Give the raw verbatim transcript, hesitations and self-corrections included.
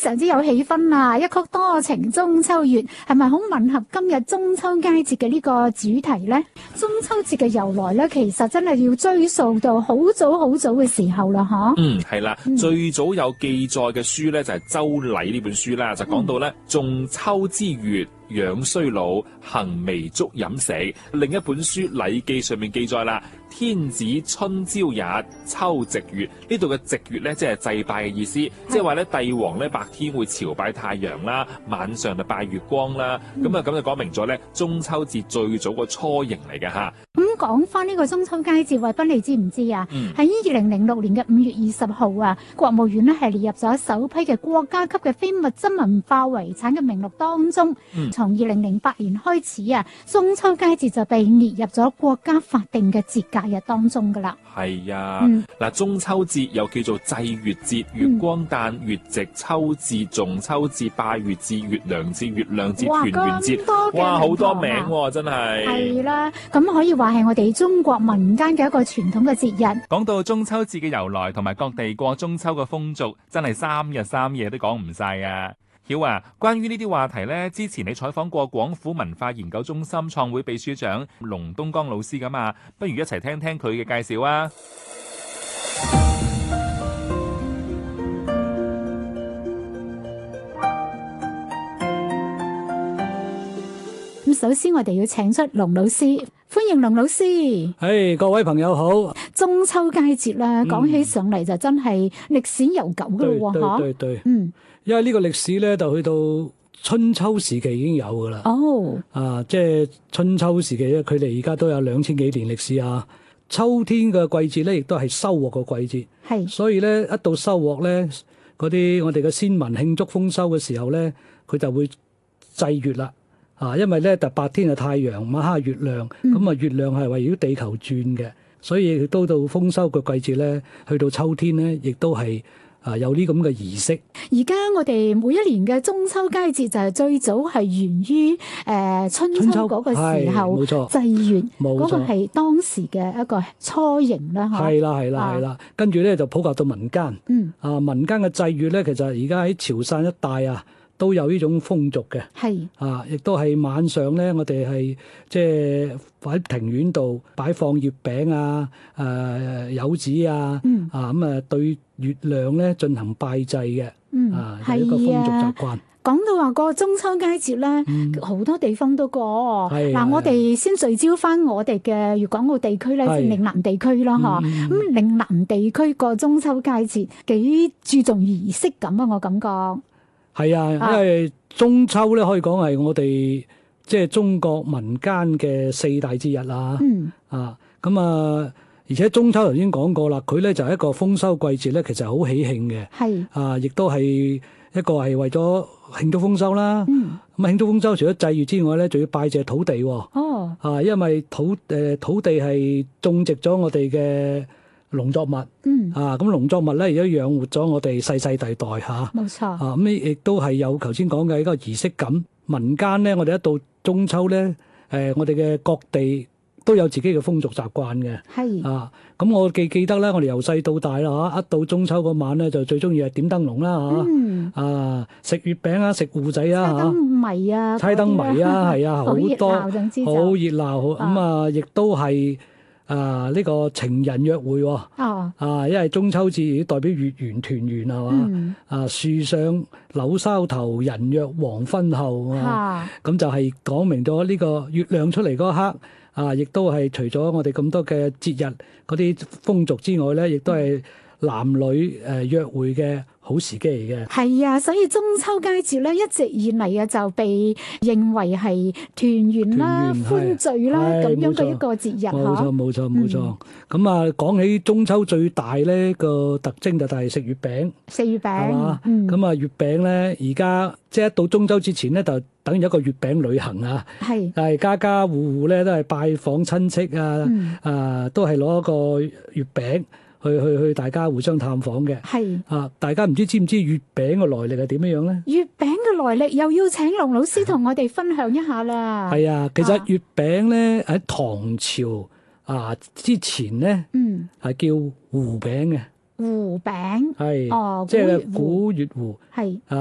常之有氣氛啊！一曲多情中秋月，係咪好吻合今日中秋佳節嘅呢個主題呢？中秋節嘅由來咧，其實真係要追溯到好早好早嘅時候啦，嗬。 嗯，係啦、 嗯， 最早有記載嘅書咧就係、是《周禮》呢本書啦，就講到咧仲秋之月，養衰老，行微足飲食。另一本書《禮記》上面記載啦，天子春朝日，秋夕月。呢度嘅夕月咧，即係祭拜嘅意思，即係話咧帝王咧白天會朝拜太陽啦，晚上就拜月光啦。咁啊咁就講明咗咧中秋節最早個雛形嚟嘅吓。 咁講翻呢個中秋佳節，惠斌你知唔知啊？喺二零零六年嘅五月二十號啊，國務院咧係列入咗首批嘅國家級嘅非物質文化遺產嘅名錄當中。嗯、從二零零八年開始啊，中秋佳節就被列入咗國家法定嘅節假日當中噶啦。 係啊，嗱、嗯，中秋節又叫做祭月節、月光誕、月夕、秋至、仲秋節、拜月節、月亮節、月亮節、團圓節，哇，好多名喎、啊，真係。係啦， 咁可以話係我哋中國民間嘅一個傳統嘅節日。 講到中秋節嘅由來同埋各地過中秋嘅風俗，真係三日三夜都講唔晒啊！曉啊，關於呢啲話題呢，之前你採訪過廣府文化研究中心創會秘書長龍東江老師㗎嘛，不如一齊聽聽佢嘅介紹啊！ 咁首先我哋要請出龍老師，歡迎龍老師。 誒，hey, 各位朋友好。 中秋佳節啦，講、嗯、起上嚟就真係歷史悠久噶咯，嗬。 對對對， 嗯。 因為呢個歷史咧，就去到春秋時期已經有噶啦。哦，啊，即係春秋時期咧，佢哋而家都有兩千幾年歷史啊。秋天嘅季節咧，亦都係收穫嘅季節。係，所以咧一到收穫咧，嗰啲我哋嘅先民慶祝豐收嘅時候咧，佢就會祭月啦。啊，因為咧就白天係太陽，晚黑係月亮，咁啊、嗯、月亮係圍繞地球轉嘅，所以亦都到豐收嘅季節咧，去到秋天咧，亦都係。啊，有啲咁嘅儀式。 而家我哋每一年嘅中秋佳節就係最早係源於誒、呃、春秋嗰個時候， 冇錯， 祭月， 冇錯， 嗰個係當時嘅一個雛形啦，嚇。 係啦，係啦，係啦。跟住咧就普及到民間。嗯。啊，民間嘅祭月咧，其實而家喺潮汕一帶啊，都有呢種風俗嘅。係。啊，亦都係晚上咧，我哋係即係喺庭院度擺放月餅啊、誒、呃、柚子啊，嗯、啊咁啊對月亮咧進行拜祭嘅，嗯、啊係一個風俗習慣。 講到話個中秋佳節咧，好、嗯、多地方都過。嗱、啊，我哋先聚焦翻我哋嘅粵港澳地區咧，即係嶺南地區啦，嗬。咁嶺南地區個中秋佳節幾注重儀式感啊，我感覺。 係啊，因為中秋咧可以講係我哋即係中國民間嘅四大節日啦。嗯。啊，咁啊。而且中秋頭先講過啦，佢咧就係一個豐收季節咧，其實好喜慶嘅。係是啊，亦都係一個係為咗慶祝豐收啦。嗯，咁啊慶祝豐收除咗祭月之外咧，仲要拜謝土地。哦，啊，因為土誒、呃、土地係種植咗我哋嘅農作物。嗯，啊，咁農作物咧而家養活咗我哋世世代代吓。冇錯。啊，咁亦都係有頭先講嘅一個儀式感。民間咧，我哋一到中秋咧，誒、呃，我哋嘅各地都有自己嘅風俗習慣嘅，係是啊，咁我記記得咧，我哋由細到大啦嚇，一到中秋嗰晚咧，就最中意係點燈籠啦嚇，嗯、啊食月餅啊，食芋仔啊嚇，猜燈謎啊，猜燈謎啊，係啊，好多好熱鬧，咁啊，亦都係啊呢個情人約會喎，哦、啊，因為中秋節代表月圓團圓係嘛，嗯、啊樹上柳梢頭，人約黃昏後啊，咁就係講明咗呢個月亮出嚟嗰刻。啊！亦都係除咗我哋咁多嘅節日嗰啲風俗之外咧，亦都係男女誒約會嘅好時機嚟嘅。係啊，所以中秋佳節咧一直以嚟啊就被認為係團圓啦、歡聚啦咁樣嘅一個節日。冇錯，冇錯，冇錯。咁啊，講起中秋最大咧個特徵就係食月餅。食月餅係嘛？咁啊，月餅咧而家即係一到中秋之前咧就等於一個月餅旅行啊，係，係家家戶戶咧都係拜訪親戚啊，嗯、啊都係攞一個月餅去去去大家互相探訪嘅，係，啊大家唔知知唔知月餅嘅來歷係點樣樣咧？月餅嘅來歷又要請龍老師同我哋分享一下啦。係啊，其實月餅咧喺唐朝啊之前咧，嗯，係叫糊餅嘅。糊餅係，哦，即係古月糊係啊。